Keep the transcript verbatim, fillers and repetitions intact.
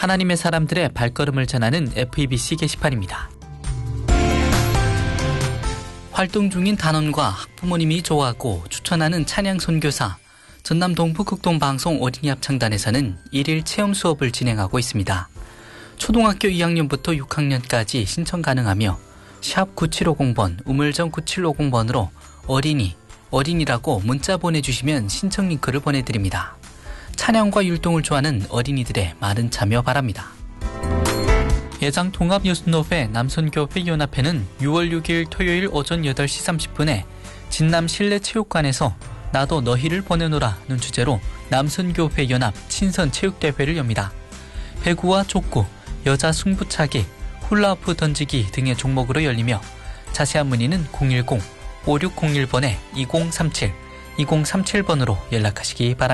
하나님의 사람들의 발걸음을 전하는 에프이비씨 게시판입니다. 활동 중인 단원과 학부모님이 좋아하고 추천하는 찬양 선교사 전남 동부극동방송 어린이 합창단에서는 일일 체험 수업을 진행하고 있습니다. 초등학교 이 학년부터 육 학년까지 신청 가능하며 샵 구칠오공 번, 우물정 구칠오공 번으로 어린이, 어린이라고 문자 보내주시면 신청 링크를 보내드립니다. 찬양과 율동을 좋아하는 어린이들의 많은 참여 바랍니다. 예장 통합예술협회 남선교회연합회는 유월 육일 토요일 오전 여덟 시 삼십 분에 진남 실내체육관에서 나도 너희를 보내노라는 주제로 남선교회연합 친선체육대회를 엽니다. 배구와 족구, 여자 승부차기, 훌라후프 던지기 등의 종목으로 열리며 자세한 문의는 공일공 오육공일 번에 이공삼칠, 이공삼칠 번으로 연락하시기 바랍니다.